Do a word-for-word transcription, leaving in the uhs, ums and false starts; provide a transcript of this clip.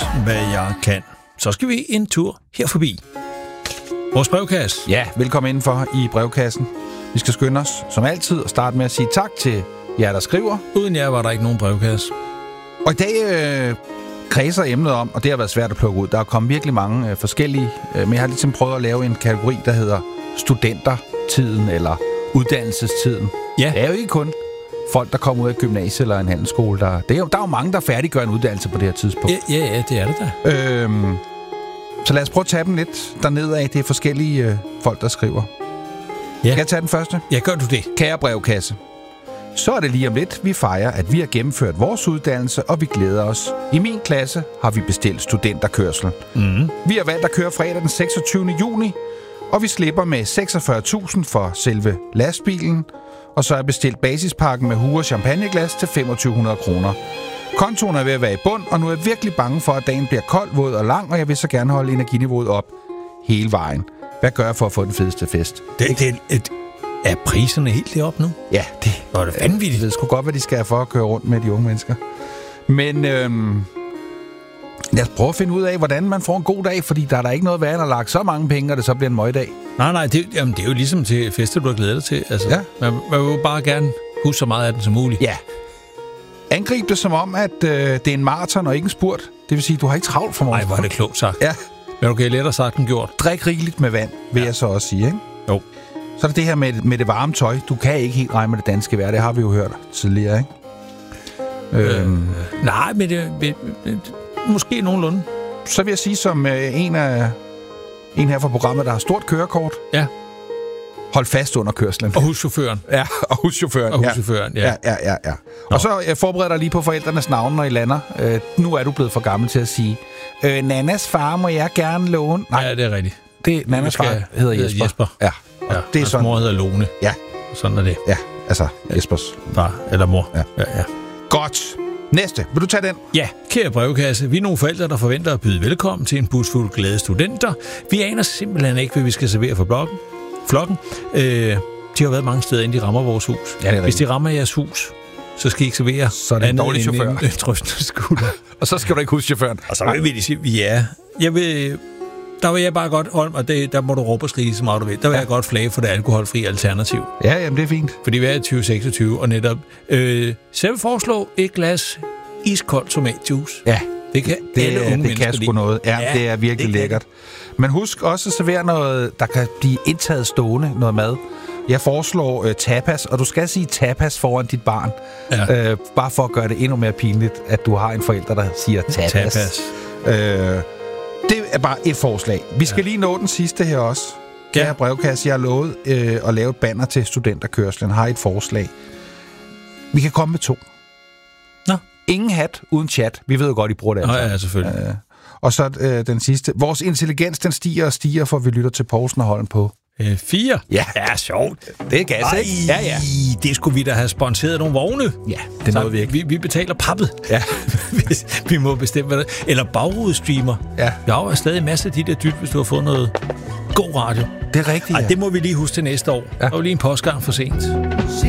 hvad jeg kan. Så skal vi en tur her forbi vores brevkasse. Ja, velkommen indenfor i brevkassen. Vi skal skynde os, som altid, og starte med at sige tak til jer, der skriver. Uden jer var der ikke nogen brevkasse. Og i dag øh, kredser emnet om, og det har været svært at plukke ud. Der er kommet virkelig mange øh, forskellige, øh, men jeg har ligesom prøvet at lave en kategori, der hedder studentertiden eller uddannelsestiden. Ja. Det er jo ikke kun folk, der kommer ud af gymnasiet eller en handelsskole. Der, det er jo, der er jo mange, der færdiggør en uddannelse på det her tidspunkt. Ja, ja, ja det er det da. Øhm, så lad os prøve at tage dem lidt dernede af. Det er forskellige øh, folk, der skriver. Ja. Kan jeg tage den første? Ja, gør du det. Kære brevkasse. Så er det lige om lidt, vi fejrer, at vi har gennemført vores uddannelse, og vi glæder os. I min klasse har vi bestilt studenterkørsel. Mm. Vi har valgt at køre fredag den seksogtyvende juni, og vi slipper med seksogfyrre tusind for selve lastbilen, og så er bestilt basispakken med hue og champagneglas til femogtyve hundrede kroner. Kontoen er ved at være i bund, og nu er jeg virkelig bange for, at dagen bliver kold, våd og lang, og jeg vil så gerne holde energiniveauet op hele vejen. Hvad gør jeg for at få den fedeste fest? Det, det, et, er priserne helt deroppe nu? Ja, det, Nå, det er vanvittigt. Jeg ved sgu godt, hvad de skal have for at køre rundt med de unge mennesker. Men øhm, lad os prøve at finde ud af, hvordan man får en god dag, fordi der er der ikke noget værd, at lagt så mange penge, og det så bliver en møgdag. Nej, nej, det, jamen, det er jo ligesom til fester, du har glædet dig til. Altså, ja. man, man vil jo bare gerne huske så meget af den som muligt. Ja. Angrib det som om, at øh, det er en maraton og ikke en spurt. Det vil sige, at du har ikke travlt for morgen. Nej, hvor er det klogt sagt. Ja. Men okay, lettere sagt end gjort. Drik rigeligt med vand, vil ja. jeg så også sige, ikke? Jo. Så er det det her med, med det varme tøj. Du kan ikke helt regne med det danske vejr. Det har vi jo hørt tidligere, ikke? Øh, øhm. Nej, men det, det, det, måske nogenlunde. Så vil jeg sige, som øh, en af en her fra programmet, der har stort kørekort. Ja. Hold fast under kørslen. Og huschaufføren. Ja, og huschaufføren. Og huschaufføren, ja. Ja, ja, ja. ja. Og så jeg forbereder dig lige på forældrenes navne, når I lander. Øh, nu er du blevet for gammel til at sige, øh, Nannas far må jeg gerne låne. Nej, ja, det er rigtigt. Det, Nannas far hedder, hedder Jesper. Jesper. Ja. Og ja, det er sådan. Mor hedder Lone. Ja. Sådan er det. Ja, altså Jespers far eller mor. Ja. Ja, ja. Godt. Næste. Vil du tage den? Ja, kære brevkasse. Vi er nogle forældre, der forventer at byde velkommen til en bus fuld glade studenter. Vi aner simpelthen ikke, hvad vi skal servere for blokken. Flokken. Øh, de har været mange steder, inden de rammer vores hus. Ja, hvis de rammer jeres hus, så skal I ikke servere så er det en dårlig chauffør. En, en trøstende skulder. Og så skal du ikke huske chaufføren. Og så vil de sige, ja. Jeg vil... Der vil jeg bare godt holde, og det, der må du råbe og skrige så meget du vil. Der vil ja. jeg godt flage for det alkoholfri alternativ. Ja, jamen det er fint. Fordi vi er i tyve seksogtyve, og netop... Øh, så jeg vil foreslå et glas iskold tomatjuice. Ja, det kan det, alle unge det kan sgu noget. Ja, ja, det er virkelig det lækkert. Men husk også at servere noget, der kan blive indtaget stående, noget mad. Jeg foreslår øh, tapas, og du skal sige tapas foran dit barn. Ja. Øh, bare for at gøre det endnu mere pinligt, at du har en forælder, der siger tapas. Tapas. Øh, det er bare et forslag. Vi skal ja. lige nå den sidste her også. Kære ja. brevkasse, jeg har lovet øh, at lave et banner til studenterkørslen. Har et forslag. Vi kan komme med to. Nå. Ingen hat uden chat. Vi ved jo godt, I bruger det. Altså. Ja, ja, selvfølgelig. Øh, og så øh, den sidste. Vores intelligens, den stiger og stiger, for vi lytter til Poulsen og Holm på. Øh, fire? Ja. Ja, sjovt. Det er gas, Ej, ikke? Ja, ja. Det skulle vi da have sponsoreret nogle vogne. Ja, det er noget, vi ikke. Vi, vi betaler pappet. Ja. Vi må bestemme, hvad det eller bagrude-streamer. Ja. Jeg har jo stadig en masse af de der dyt, hvis du har fået noget god radio. Det er rigtigt, Ej, ja. det må vi lige huske til næste år. Ja. Der var lige en postgang for sent.